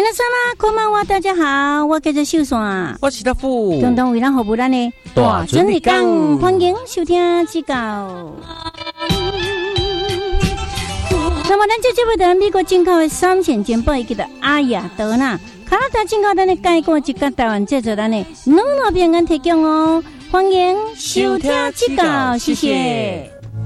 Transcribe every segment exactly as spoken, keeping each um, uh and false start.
皆様こんばんは，大家好，我叫做秀山， 我是大富， 共同为咱服务咱的大准日讲， 欢迎收听指教。那么，咱这节目的美国进口的三线节目，伊叫做阿雅德纳，加拿大进口咱的介绍一个台湾制作咱的两路平安提供哦，欢迎收听指教，谢谢。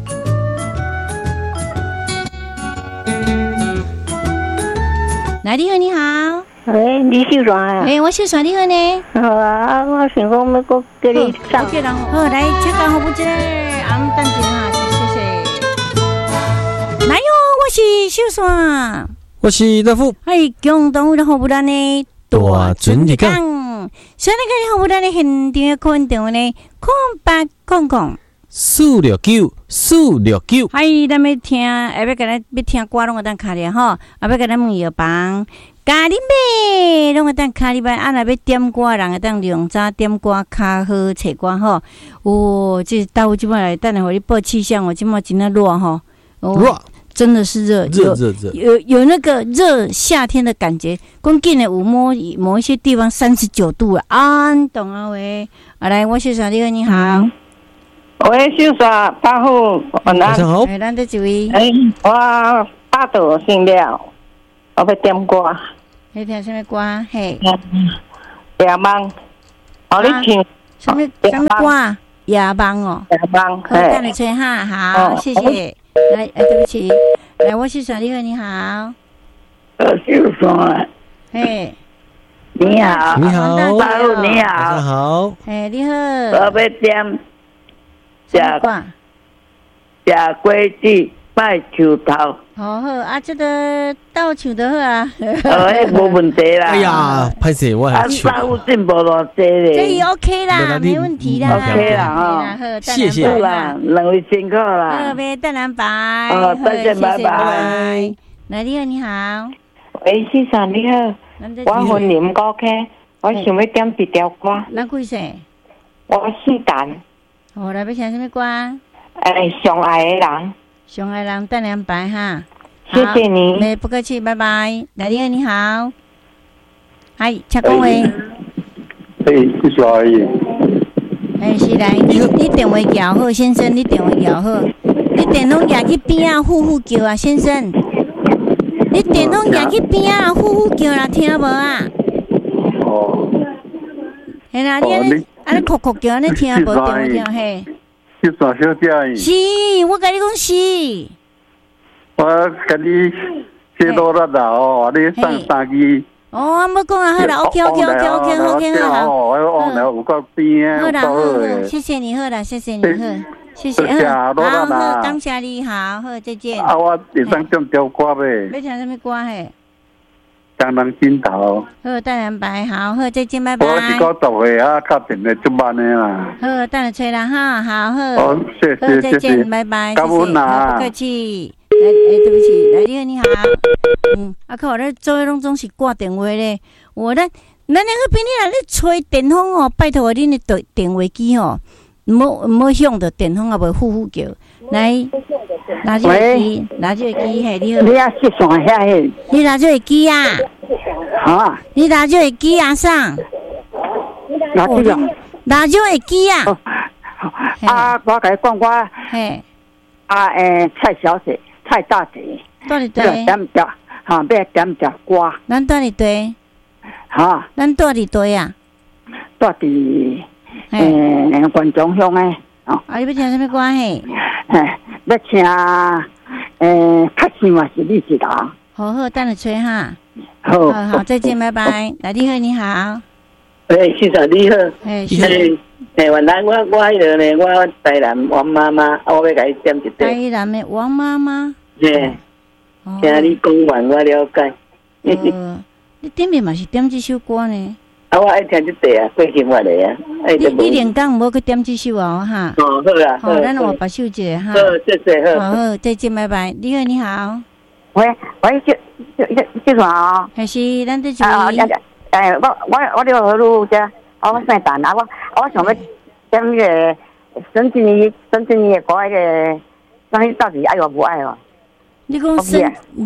来，你好，你好。 喂，你秀爽啊？ 哎，我秀爽，你好呢？ 好啊，我想讲要搁叫你上。 好，来，请讲好不知？俺等一下，谢谢。来哟，我是秀爽， 我是大富。 哎，共同为了服务咱的大准日讲。 所以那个服务咱的现场的空电话呢，空八空空。 四六九四六九， 嗨，咱要听，下要甲咱要听歌，拢会当卡咧吼，啊要甲咱问药房，咖喱妹，拢会当卡哩摆，啊若要点歌，人会当用早点歌较好找歌吼。哦，这到我即摆来，等下互你报气象，我即摆真的热吼， 热， 真的是热， 热热热， 有有那个热夏天的感觉。讲紧的有某某一些地方三十九度了，啊，懂啊喂，啊来，我是小丽，你好。 喂，秀爽，大富，晚安。 晚上好。 哎，咱这几位。 哎，我大肚醒了，我要点歌。 你听什么歌？嘿。 夜梦，我你唱。 什么什么歌？夜梦哦。 夜梦。 好，等你吹哈，好，谢谢。来，哎，对不起，来，我是小丽，你好。 呃，秀爽。 嘿。 你好。 你好。 大富你好。 晚上好。 哎，你好。 我要点。 食食果子拜树头， 好好啊，这个倒树就好啊。 哦，迄无问题啦。 哎呀，歹势，我还去。啊，有进步偌济咧。 这也 OK 啦，没问题啦。 OK 啦， 哈。 谢谢啦，两位辛苦啦。 特别淡蓝白。 哦，再见，拜拜。 来，你好，你好。 喂，先生你好，我婚姻歌曲，我想要点一条歌。 哪几首？ 我姓陈。 好，来要听什么歌？ 哎，上爱的人， 上爱的人等两排哈。 谢谢你。 没不客气，拜拜。来，你好，你好。嗨，请讲话。哎， 不是阿姨。 哎，是来，你你电话摇好，先生，你电话摇好。你电筒摇去边啊，呼呼叫啊，先生。你电筒摇去边啊，呼呼叫啦，听无啊？ 哦。 系啦，你安尼。安尼哭哭叫，安尼听无电话听嘿。 去耍小姐。 是，我甲你讲是。 我甲你写多了啦哦，你上三支。 哦，冇讲啊，好啦 ，OK OK OK OK OK 好啦。 哦，我往来有够边好啦好好，谢谢你，好啦，谢谢你，好，谢谢，好，好，好，感谢你，好好，再见。 啊，我会当点条歌呗。 要听什么歌嘿？ 江南尽头。 好，淡蓝白，好好，再见，拜拜。 我一个十岁啊，较变得足慢的啦。 好，等下吹啦哈，好好。 好，谢谢， 再见，拜拜， 感恩啦， 不客气。来，哎，对不起，来，你好，你好。嗯，啊靠，咱做伙拢总是挂电话咧。我咱咱那个边你来咧吹电风哦，拜托恁的电电话机哦，唔好唔好响着电风啊，袂呼呼叫。来，拿这个机，拿这个机，嘿，你好。 你啊，是上遐嘿？ 你拿这个机啊？ 啊？ 你拿这个机啊上？ 拿这个？ 拿这个机啊？ 啊，我甲你讲，我嘿， 啊诶，蔡小姐、蔡大姐， 到底对？ 点只哈，要点只歌。 咱到底对？ 哈？ 咱到底对啊？ 到底诶，观众乡诶。 哦，啊！你要听什么歌嘿？ 嘿，要听诶，较想嘛是你一人。 好好，等下吹哈。 好， 好好，再见，拜拜。来，你好，你好。 诶，先生你好。 诶， 是。诶，原来我我迄个呢，我台南王妈妈，啊，我要甲你点一点。 台南的王妈妈。 嘿。听你讲完，我了解。 呃，你点面嘛是点这首歌呢？ 啊，我爱听这地啊，过生活的啊。 你你连讲无去点这首啊哈？ 哦，好啦， 好，咱我把手者哈。 好，谢谢， 好。好，再见，拜拜。你好，你好。 喂喂，这这这这啥啊？ 还是咱这位？ 啊，诶，我我我了何路者？我姓陈啊，我我想要点那个孙静怡，孙静怡的歌，那个，那到底爱我不爱我？ 你讲孙，你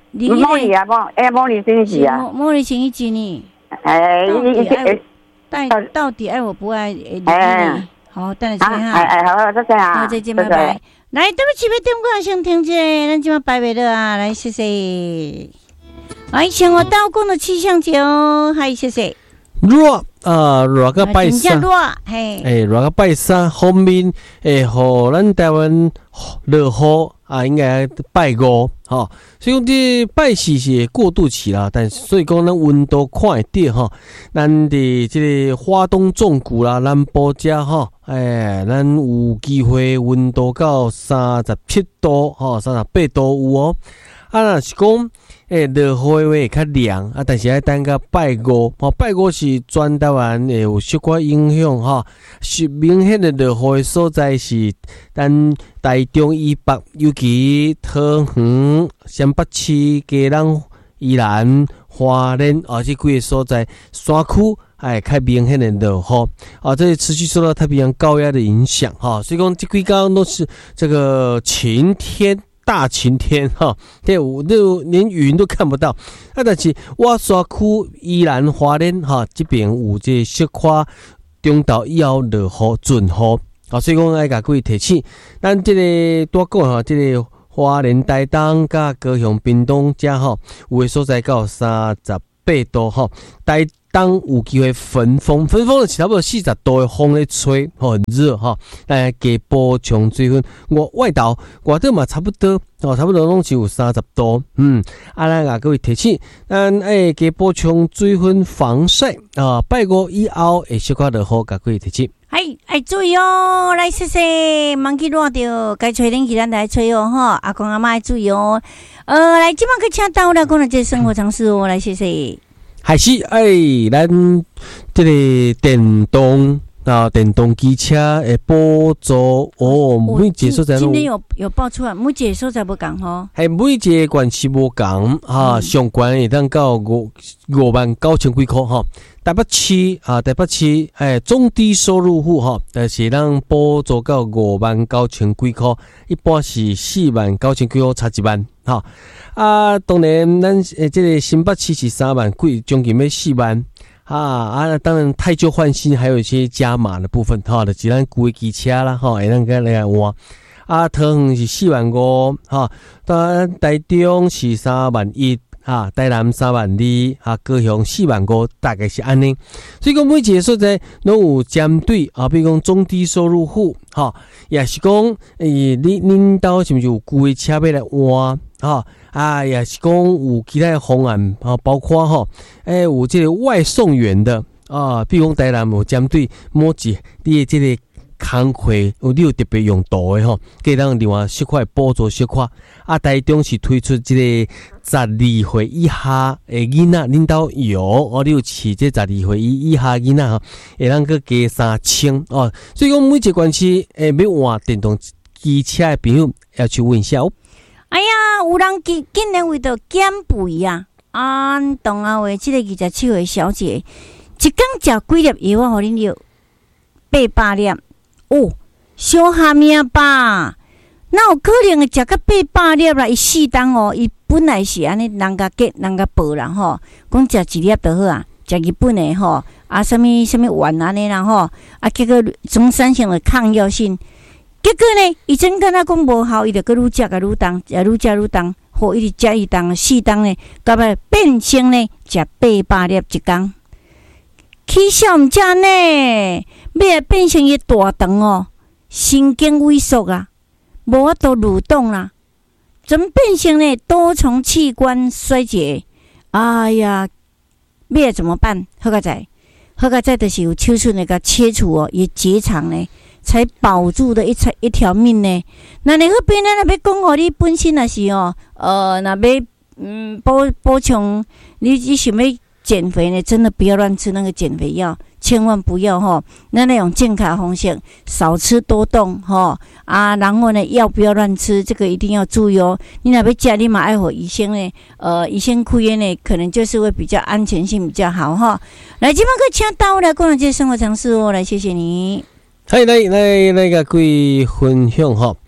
茉莉啊，茉哎茉莉星期啊， 茉莉星期呢？ 哎，你你到到底爱我不爱你？哎，好，等下先哈。 哎哎，好，再见啊。 好，再见，拜拜。来，对不起，要点歌先停者，咱今晚拜拜了啊，来谢谢。哎，请我到讲的气象节哦，嗨，谢谢。 热啊，热个拜三， 嘿， 诶，热个拜三后面诶，互咱台湾热雨啊，应该拜五，吼。所以讲这拜四是过渡期啦，但所以讲咱温度看会到吼，咱伫这个花东纵谷啦、南部遮吼，诶，咱有机会温度到三十七度，吼，三十八度有哦。啊，若是讲诶，落雨会较凉啊，但是爱等到拜五，吼，拜五是全台湾会有小可影响吼，是明显的落雨所在是咱台中以北，尤其桃园、新北市、基隆、宜兰、花莲啊，这几个所在山区。哎，较明显的落雨啊，这持续受到太平洋高压的影响哈，所以讲这几天都是这个晴天。大晴天哈，对，我都连云都看不到。啊，但是我山区依然花莲哈这边有这小可中昼以后落雨准雨啊，所以讲爱甲各位提醒，咱这个多讲哈，这个花莲台东甲高雄屏东遮哈，有的所在到三十八度哈，台东有机会分风，分风是差不多四十度的风在吹，很热哈。大家加补充水分。我外岛外岛嘛差不多哦，差不多拢是有三十度。嗯，啊，咱啊各位提醒，咱爱加补充水分防晒啊。拜五以后会小可落雨，甲各位提醒。 哎哎，注意哦！来谢谢，忘记热着，该吹冷气咱来吹哦哈。阿公阿妈注意哦。呃，来，今晚去请到了，讲了这生活常识哦，来谢谢。 还是哎，咱这个电动啊，电动机车的补助哦，每一个所在今天有有报出来，每一个所在不同吼， 系每一个县市无同啊，上悬会当到五五万九千几块哈。台北市啊，台北市哎，中低收入户哈，但是咱补助到五万九千几块，一般是四万九千几块，差一万哈。啊，当然咱诶，这个新北市是三万几，将近要四万。啊啊，当然汰旧换新，还有一些加码的部分哈，就是咱旧的机车啦哈，会当个来换。啊，桃园是四万五哈，当然台中是三万一。啊，台南三万二，啊，高雄四万五，大概是安尼。所以讲每一个所在拢有针对啊，比如讲中低收入户，哈，也是讲诶，你恁兜是毋是有旧的车要来换？哈啊，也是讲有其他的方案啊，包括哈，诶，有这个外送员的啊，比如讲台南有针对某一你的这个。工课有你有特别用途的吼，给咱另外小块补助小块。啊，台中是推出这个十二岁以下的囡仔，恁兜有哦，你有饲这十二岁以下囡仔吼，会当个加三千哦。所以讲每一个县市诶，要换电动机车的朋友要去问一下哦。 哎呀，有人竟竟然为着减肥啊！安东啊话，这个二十七岁小姐，一工食几粒药啊？互恁药八百粒。哦，小虾米吧？那有可能会食到八百粒啦？伊四当哦，伊本来是安尼，人家给人家报啦吼，讲食一粒就好啊，食日本的吼，啊，什么什么丸安尼啦吼，啊，结果中山型的抗药性，结果呢，伊真跟他讲无效，伊就搁愈食个愈重，也愈食愈重，好一直食一当四当呢，到尾变成呢食八百粒一工。起效毋食呢，要变成一大肠哦，神经萎缩啊，无法度蠕动啦，怎么变成呢多重器官衰竭？哎呀，要怎么办？好个在，好个在的是有手术那个切除哦，也结肠呢，才保住的一条一条命呢。那你那边呢？那边讲哦，你本身那是哦，呃，那边嗯补补充，你你想要？减肥呢，真的不要乱吃那个减肥药，千万不要哈。那那种健康方式，少吃多动哈啊。然后呢，药不要乱吃，这个一定要注意哦。你那边家里嘛爱火医生呢，呃，医生开药呢，可能就是会比较安全性比较好哈。来，今晚可以请到来共同这生活常识哦，来谢谢你。 嗨，来来来个各位分享哈。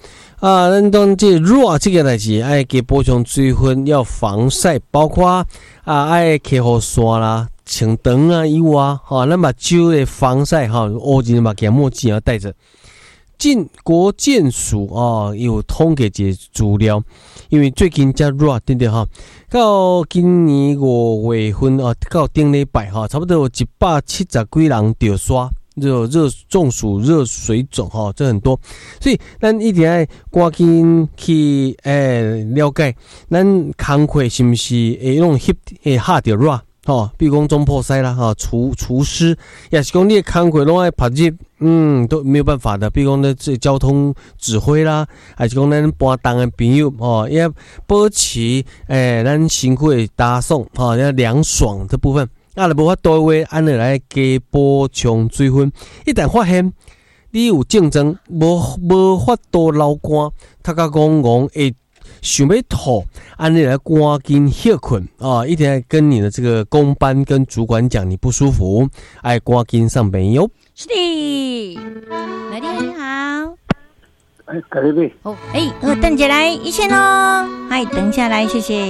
啊，咱当这热这个代志，爱加补充水分，要防晒，包括啊爱开雨伞啦、穿长啊衣物啊，哈，咱目睭的防晒哈，乌金目镜墨镜要戴着。进国健署哦有统计一个资料，因为最近遮热，对不对哈？到今年五月份哦，到顶礼拜哈，差不多有一百七十几人着刷热热中暑、热水肿哈，这很多，所以咱一定要赶紧去诶了解，咱工课是不是会用翕会下着热？哦，比如讲中破塞啦，哈，厨厨师，也是讲你的工课拢爱拍热，嗯，都没有办法的。比如讲呢，这交通指挥啦，还是讲咱搬动的朋友哦，要保持诶，咱身躯的打爽，哈，要凉爽这部分。啊，若无法度的话，安尼来加补充水分。一旦发现你有竞争，无无法度流汗，他甲讲讲会。想要吐，按你来赶紧休困啊！一定要跟你的这个公班跟主管讲你不舒服，爱赶紧上班哟。 是的，来电你好。 哎，改变。 哦，哎，呃，邓姐来一线哦，嗨，等下来，谢谢。